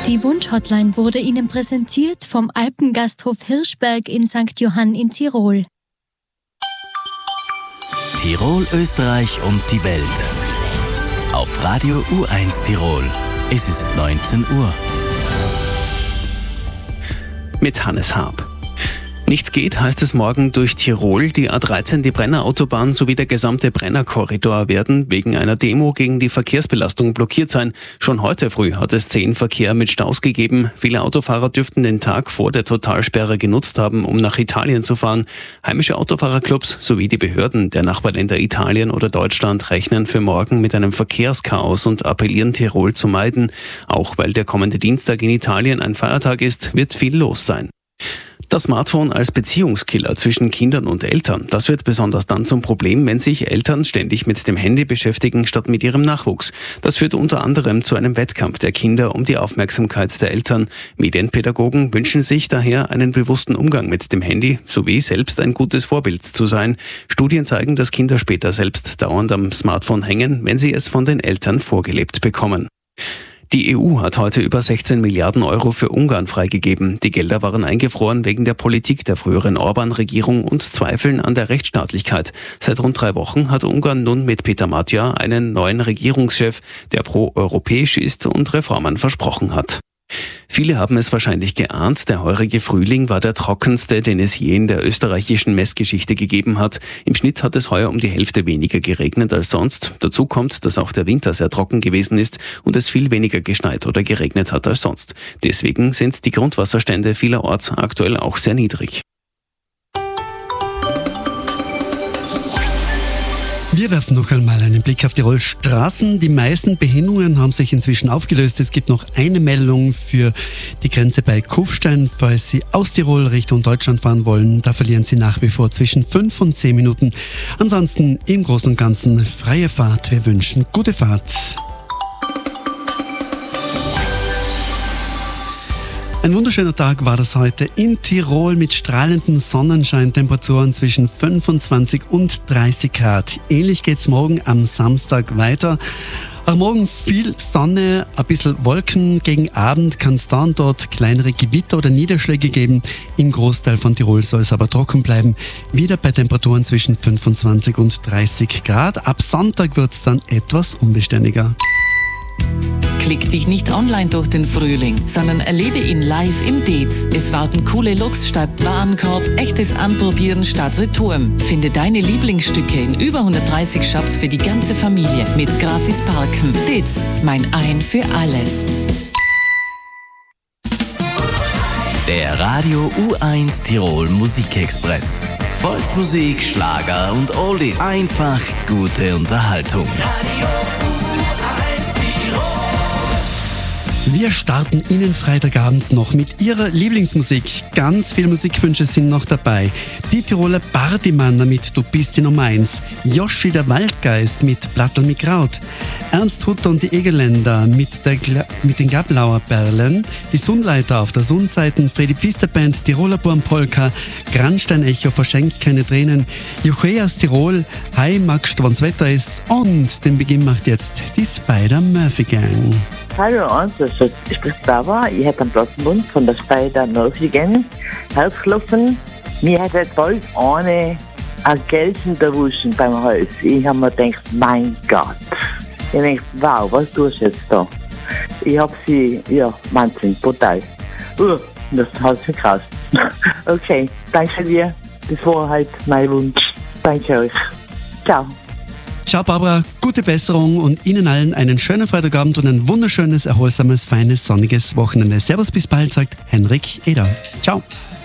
Die Wunschhotline wurde Ihnen präsentiert vom Alpengasthof Hirschberg in St. Johann in Tirol. Tirol, Österreich und die Welt. Auf Radio U1 Tirol. Es ist 19 Uhr. Mit Hannes Haab. Nichts geht, heißt es morgen durch Tirol. Die A13, die Brenner-Autobahn sowie der gesamte Brenner-Korridor werden wegen einer Demo gegen die Verkehrsbelastung blockiert sein. Schon heute früh hat es 10 Verkehr mit Staus gegeben. Viele Autofahrer dürften den Tag vor der Totalsperre genutzt haben, um nach Italien zu fahren. Heimische Autofahrerclubs sowie die Behörden der Nachbarländer Italien oder Deutschland rechnen für morgen mit einem Verkehrschaos und appellieren, Tirol zu meiden. Auch weil der kommende Dienstag in Italien ein Feiertag ist, wird viel los sein. Das Smartphone als Beziehungskiller zwischen Kindern und Eltern, das wird besonders dann zum Problem, wenn sich Eltern ständig mit dem Handy beschäftigen, statt mit ihrem Nachwuchs. Das führt unter anderem zu einem Wettkampf der Kinder um die Aufmerksamkeit der Eltern. Medienpädagogen wünschen sich daher einen bewussten Umgang mit dem Handy, sowie selbst ein gutes Vorbild zu sein. Studien zeigen, dass Kinder später selbst dauernd am Smartphone hängen, wenn sie es von den Eltern vorgelebt bekommen. Die EU hat heute über 16 Milliarden Euro für Ungarn freigegeben. Die Gelder waren eingefroren wegen der Politik der früheren Orban-Regierung und Zweifeln an der Rechtsstaatlichkeit. Seit rund 3 Wochen hat Ungarn nun mit Peter Matya einen neuen Regierungschef, der pro-europäisch ist und Reformen versprochen hat. Viele haben es wahrscheinlich geahnt, der heurige Frühling war der trockenste, den es je in der österreichischen Messgeschichte gegeben hat. Im Schnitt hat es heuer um die Hälfte weniger geregnet als sonst. Dazu kommt, dass auch der Winter sehr trocken gewesen ist und es viel weniger geschneit oder geregnet hat als sonst. Deswegen sind die Grundwasserstände vielerorts aktuell auch sehr niedrig. Wir werfen noch einmal einen Blick auf Tirol Straßen. Die meisten Behinderungen haben sich inzwischen aufgelöst. Es gibt noch eine Meldung für die Grenze bei Kufstein. Falls Sie aus Tirol Richtung Deutschland fahren wollen, da verlieren Sie nach wie vor zwischen 5 und 10 Minuten. Ansonsten im Großen und Ganzen freie Fahrt. Wir wünschen gute Fahrt. Ein wunderschöner Tag war das heute in Tirol mit strahlendem Sonnenschein, Temperaturen zwischen 25 und 30 Grad. Ähnlich geht's morgen am Samstag weiter. Auch morgen viel Sonne, ein bisschen Wolken. Gegen Abend kann es dann dort kleinere Gewitter oder Niederschläge geben. Im Großteil von Tirol soll es aber trocken bleiben. Wieder bei Temperaturen zwischen 25 und 30 Grad. Ab Sonntag wird es dann etwas unbeständiger. Klick dich nicht online durch den Frühling, sondern erlebe ihn live im Dez. Es warten coole Looks statt Warenkorb, echtes Anprobieren statt Return. Finde deine Lieblingsstücke in über 130 Shops für die ganze Familie mit gratis Parken. Dez, mein Ein für alles. Der Radio U1 Tirol Musikexpress. Volksmusik, Schlager und Oldies. Einfach gute Unterhaltung. Wir starten Ihnen Freitagabend noch mit Ihrer Lieblingsmusik. Ganz viele Musikwünsche sind noch dabei. Die Tiroler Partymanner mit Du bist die Nummer 1. Joschi der Waldgeist mit Plattel mit Kraut. Ernst Hutter und die Egerländer mit den Gablauer Perlen. Die Sundleiter auf der Sundseite. Freddy Pfister Band, Tiroler Burm Polka. Grandstein Echo verschenkt keine Tränen. Juche aus Tirol. Hi Max, wann's Wetter ist. Und den Beginn macht jetzt die Spider-Murphy Gang. Hallo, ich spricht Barbara. Ich hätte einen Plattenbund von der Spider-Murphy Gang. Herzklopfen. Mir hat jetzt bald eine Gelsen erwischen beim Hals. Ich habe mir gedacht, mein Gott. Ich denke, wow, was tust du jetzt da? Ich habe sie, Wahnsinn, brutal. Das hat sich krass. Okay, danke dir. Das war halt mein Wunsch. Danke euch. Ciao. Ciao Barbara, gute Besserung und Ihnen allen einen schönen Freitagabend und ein wunderschönes, erholsames, feines, sonniges Wochenende. Servus, bis bald, sagt Henrik Eder. Ciao.